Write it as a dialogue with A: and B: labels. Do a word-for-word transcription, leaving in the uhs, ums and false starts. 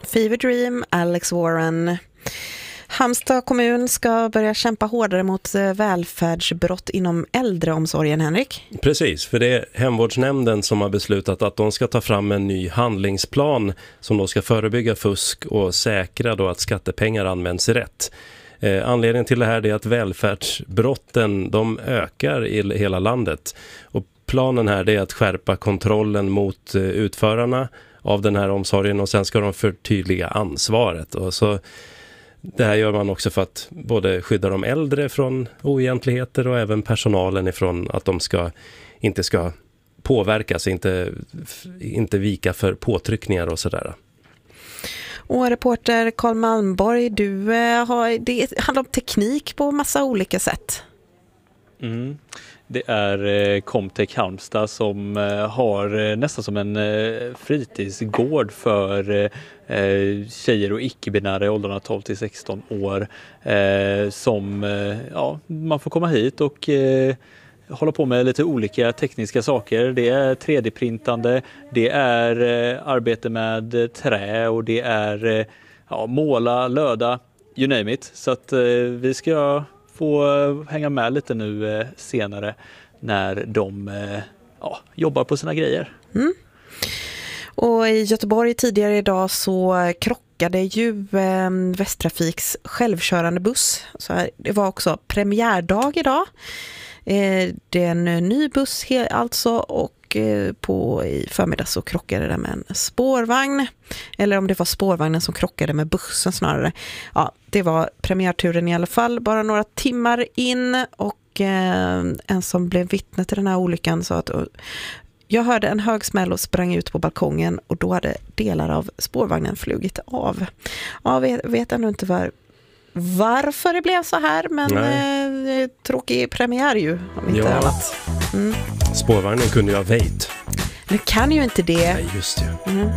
A: Fever Dream, Alex Warren. Halmstad kommun ska börja kämpa hårdare mot välfärdsbrott inom äldreomsorgen, Henrik.
B: Precis, för det är hemvårdsnämnden som har beslutat att de ska ta fram en ny handlingsplan som då ska förebygga fusk och säkra då att skattepengar används rätt. Eh, anledningen till det här är att välfärdsbrotten de ökar i hela landet. Och planen här är att skärpa kontrollen mot eh, utförarna av den här omsorgen och sen ska de förtydliga ansvaret. Och så, det här gör man också för att både skydda de äldre från oegentligheter och även personalen ifrån att de ska, inte ska påverkas, inte, inte vika för påtryckningar och sådär.
A: Och reporter Carl Malmborg, du eh, har, det handlar om teknik på massa olika sätt.
C: Mm. Det är eh, Comtech Halmstad som eh, har eh, nästan som en eh, fritidsgård för eh, tjejer och icke-binära i åldrarna tolv till sexton år eh, som eh, ja, man får komma hit och eh, hålla på med lite olika tekniska saker. Det är tre D-printande, det är eh, arbete med trä och det är eh, ja, måla, löda, you name it. Så att eh, vi ska få hänga med lite nu eh, senare när de eh, ja, jobbar på sina grejer.
A: Mm. Och i Göteborg tidigare idag så krockade ju eh, Västtrafiks självkörande buss. Så här, det var också premiärdag idag. Eh, det är en ny buss alltså och eh, på i förmiddag så krockade det med en spårvagn. Eller om det var spårvagnen som krockade med bussen snarare. Ja, det var premiärturen i alla fall. Bara några timmar in och eh, en som blev vittne till den här olyckan sa att jag hörde en hög smäll och sprang ut på balkongen och då hade delar av spårvagnen flugit av. Ja, vet, vet ändå inte var, varför det blev så här, men eh, tråkig premiär ju, om inte
B: ja.
A: annat. Mm.
B: Spårvagnen kunde ju ha väjt.
A: Nu kan ju inte det.
B: Nej, just det.
A: Mm.